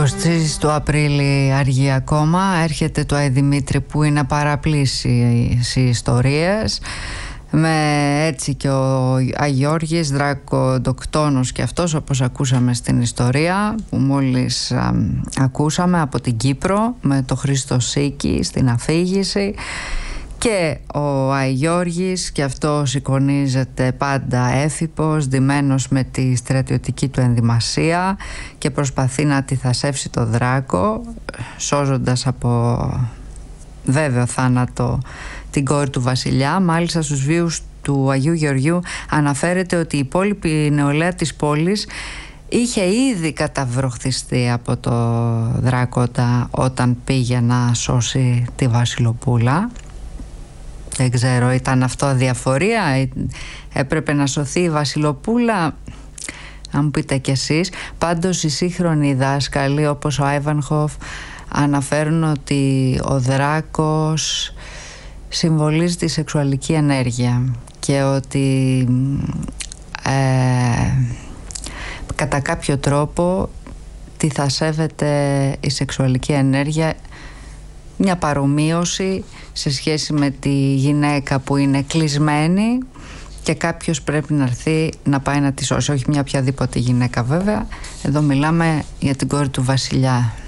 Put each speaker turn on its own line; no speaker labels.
23 του Απρίλη αργεί ακόμα. Έρχεται το Αϊδημήτρη που είναι παραπλήσιη ιστορίες, με έτσι και ο Αγιώργης δρακοντοκτόνος και αυτός, όπως ακούσαμε στην ιστορία που μόλις ακούσαμε από την Κύπρο, με το Χρήστο Σίκη στην αφήγηση. Και ο Αγιώργης και αυτός εικονίζεται πάντα έφυπος, ντυμένος με τη στρατιωτική του ενδυμασία και προσπαθεί να αντιθασέψει το δράκο, σώζοντας από βέβαιο θάνατο την κόρη του βασιλιά. Μάλιστα στους βίους του Αγίου Γεωργίου αναφέρεται ότι η υπόλοιπη νεολαία της πόλης είχε ήδη καταβροχθιστεί από το δράκοτα όταν πήγε να σώσει τη Βασιλοπούλα. Δεν ξέρω, ήταν αυτό αδιαφορία, έπρεπε να σωθεί η Βασιλοπούλα, αν μου πείτε κι εσείς. Πάντως οι σύγχρονοι δάσκαλοι όπως ο Άιβανχοφ αναφέρουν ότι ο δράκος συμβολίζει τη σεξουαλική ενέργεια και ότι κατά κάποιο τρόπο τι θα σέβεται η σεξουαλική ενέργεια, μια παρομοίωση σε σχέση με τη γυναίκα που είναι κλεισμένη και κάποιος πρέπει να έρθει να πάει να τη σώσει. Όχι μια οποιαδήποτε γυναίκα βέβαια, εδώ μιλάμε για την κόρη του βασιλιά.